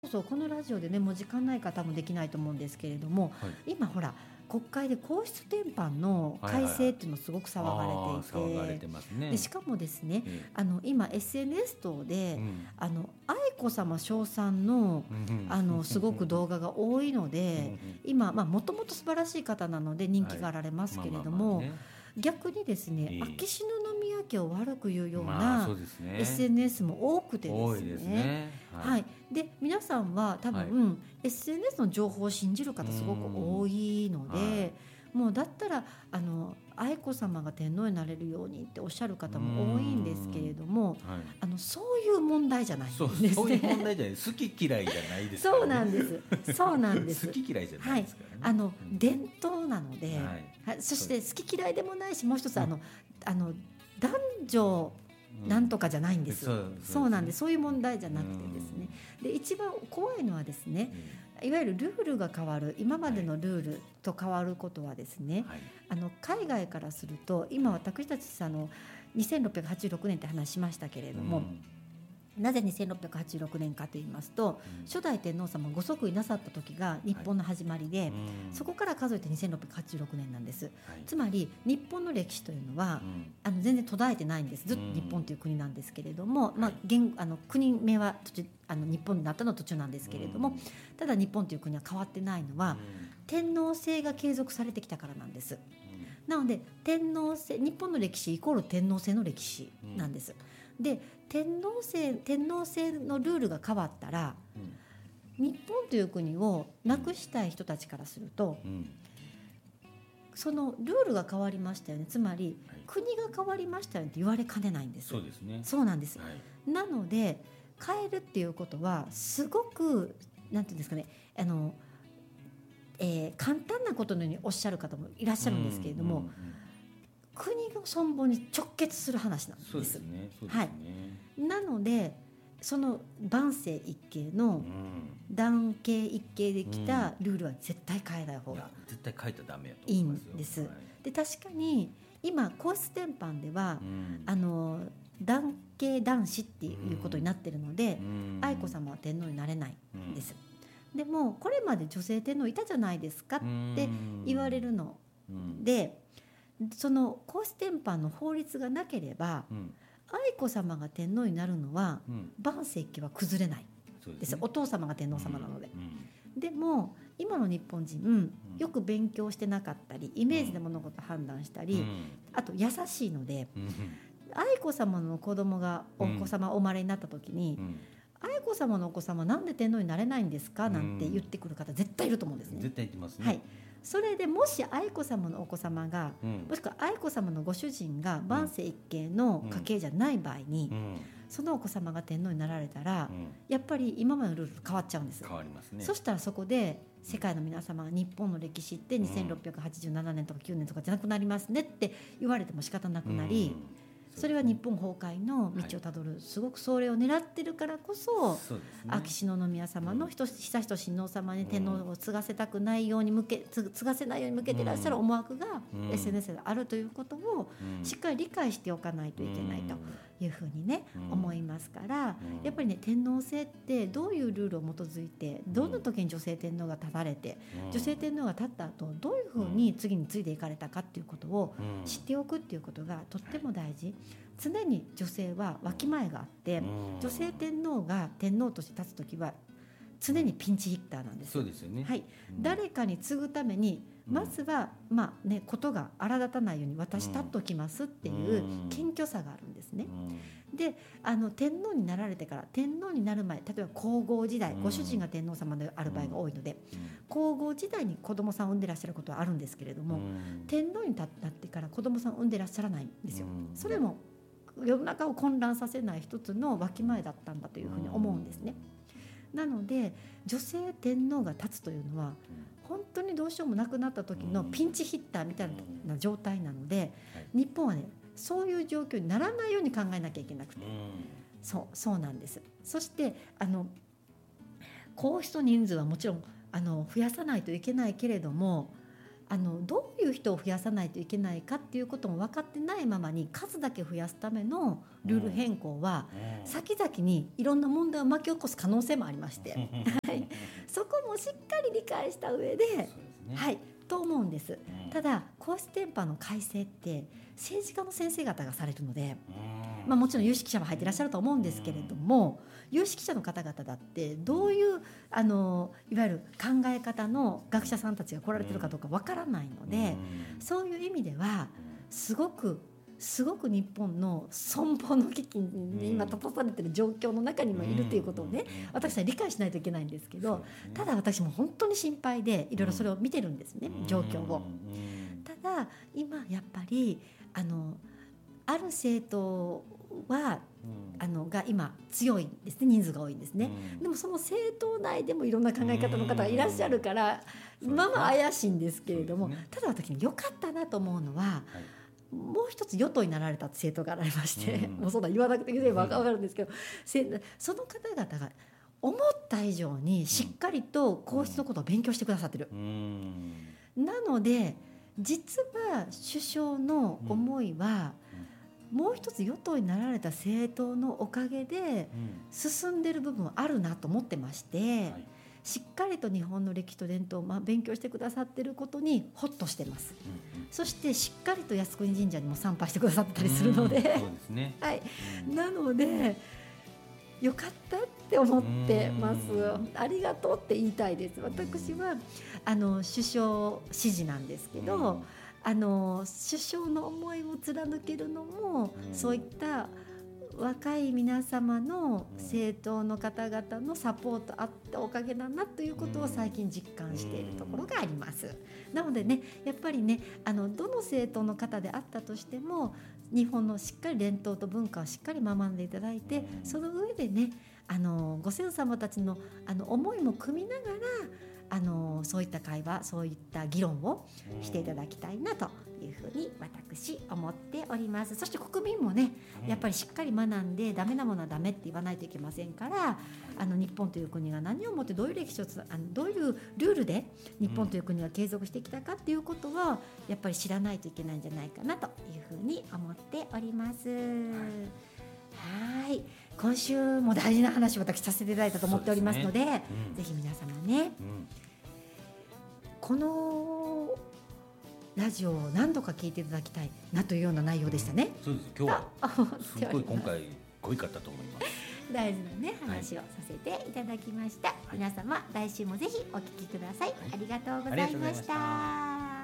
そうこのラジオでねもう時間ない方もできないと思うんですけれども、 はい、 今ほら国会で皇室典範の改正っていうのすごく騒がれていて、 騒がれてますね。 でしかもですね、今 SNS 等で、愛子さま称賛の、すごく動画が多いので、今もともと素晴らしい方なので人気があられますけれども、逆にですね、秋篠宮家を悪く言うような、SNS も多くてですね、で皆さんは多分、SNS の情報を信じる方すごく多いので、もうだったら愛子さまが天皇になれるようにっておっしゃる方も多いんですけれども、そういう問題じゃないんですね。 そういう問題じゃない、好き嫌いじゃないですからね。 そうなんです、そうなんです。 好き嫌いじゃないですからね、 伝統なので、そして好き嫌いでもないし、もう一つ男女なんとかじゃないんです。そうなんです。そういう問題じゃなくてですね、で一番怖いのはですね、いわゆるルールが変わる、今までのルールと変わることはですね、海外からすると、今私たち2686年って話しましたけれども、なぜ2686年かと言いますと、初代天皇様がご即位なさった時が日本の始まりで、そこから数えて2686年なんです。つまり日本の歴史というのは、全然途絶えてないんです。ずっと日本という国なんですけれども、国名は日本になったの途中なんですけれども、ただ日本という国は変わってないのは、天皇制が継続されてきたからなんです。なので天皇制、日本の歴史イコール天皇制の歴史なんです。で天皇制のルールが変わったら、日本という国をなくしたい人たちからすると、そのルールが変わりましたよね、つまり、国が変わりましたよねって言われかねないんです。 そうですね。 そうなんです、なので変えるっていうことはすごくなんていうんですかね、簡単なことのようにおっしゃる方もいらっしゃるんですけれども、国の存亡に直結する話なんです。 そうですね。そうですね。 なのでその万世一系の男系一系できたルールは絶対変えない方が絶対変えたらダメやと思いますよ。 いいんです。で確かに今皇室典範では、男系男子っていうことになっているので、愛子さまは天皇になれないんです。でもこれまで女性天皇いたじゃないですかって言われるので、その皇室典範の法律がなければ、愛子さまが天皇になるのは、万世家は崩れないです。お父様が天皇様なので、でも今の日本人、よく勉強してなかったり、イメージで物事判断したり、あと優しいので、愛子さまの子供がお子様お生まれになった時に、愛子さまのお子様なんで天皇になれないんですかなんて言ってくる方絶対いると思うんですね。 絶対言ってますね。 それでもし愛子さまのお子様が、もしくは愛子さまのご主人が万世一系の家系じゃない場合に、そのお子様が天皇になられたら、やっぱり今までのルールと変わっちゃうんです。 変わりますね。 そしたらそこで世界の皆様が日本の歴史って2687年とか9年とかじゃなくなりますねって言われても仕方なくなり、それは日本崩壊の道をたどる、すごくそれを狙ってるからこそ、秋篠宮様の悠仁親王様に天皇を継がせたくないように継がせないように向けていらっしゃる思惑が SNS であるということをしっかり理解しておかないといけないというふうにね、思いますから、やっぱりね、天皇制ってどういうルールを基づいて、どんな時に女性天皇が立たれて、女性天皇が立った後どういうふうに次に継いでいかれたかっていうことを知っておくっていうことがとっても大事。常に女性はわきまえがあって、女性天皇が天皇として立つときは常にピンチヒッターなんです。 そうですよね。 誰かに継ぐためにまずは、ことが荒立たないように私立っておきますっていう謙虚さがあるんですね。で天皇になられてから、天皇になる前、例えば皇后時代、ご主人が天皇様である場合が多いので、皇后時代に子供さんを産んでらっしゃることはあるんですけれども、天皇になってから子供さんを産んでらっしゃらないんですよ。それも世の中を混乱させない一つのわきまえだったんだというふうに思うんですね。なので女性天皇が立つというのは、本当にどうしようもなくなった時のピンチヒッターみたいな状態なので、日本はね、そういう状況にならないように考えなきゃいけなくて、そうなんです。そして皇室の人数はもちろん増やさないといけないけれども、 どういう人を増やさないといけないかっていうことも分かってないままに数だけ増やすためのルール変更は先々にいろんな問題を巻き起こす可能性もありまして、はい、そこもしっかり理解した上で、はい、と思うんです。ただ皇室典範の改正って政治家の先生方がされるので、もちろん有識者も入っていらっしゃると思うんですけれども、有識者の方々だってどういういわゆる考え方の学者さんたちが来られてるかどうかわからないので、そういう意味ではすごく日本の存亡の危機に今立たされている状況の中にもいるということをね、私は理解しないといけないんですけど、ただ私も本当に心配でいろいろそれを見てるんですね、状況を。ただ今やっぱりある政党はが今強いですね、人数が多いんですね。でもその政党内でもいろんな考え方の方がいらっしゃるからまあ怪しいんですけれども、ただ私良かったなと思うのは、もう一つ与党になられた政党がありまして、もうそんな言わなくていいれば分かるんですけど、その方々が思った以上にしっかりと皇室のことを勉強してくださってる。なので実は首相の思いは、もう一つ与党になられた政党のおかげで進んでる部分あるなと思ってまして、しっかりと日本の歴史と伝統を勉強してくださってることにホッとしてます。そしてしっかりと靖国神社にも参拝してくださったりするので、 そうですね、 はい、なのでよかったって思ってます。ありがとうって言いたいです。私は首相支持なんですけど、首相の思いを貫けるのも、そういった若い皆様の政党の方々のサポートあったおかげだなということを最近実感しているところがあります。なのでね、やっぱりね、どの政党の方であったとしても日本のしっかり伝統と文化をしっかり学んでいただいて、その上でね、ご先祖様たちの思いも汲みながらそういった会話、そういった議論をしていただきたいなというふうに私思っております。そして国民もね、やっぱりしっかり学んで、ダメなものはダメって言わないといけませんから、日本という国が何をもってどういう歴史をどういうルールで日本という国が継続してきたかっていうことはやっぱり知らないといけないんじゃないかなというふうに思っております。はい、今週も大事な話を私させていただいたと思っておりますので、ぜひ皆様ね、このラジオを何度か聞いていただきたいなというような内容でしたね。 そうです。今日はすごい今回濃いかったと思います。 大事なね話をさせていただきました。皆様来週もぜひお聞きください。ありがとうございました。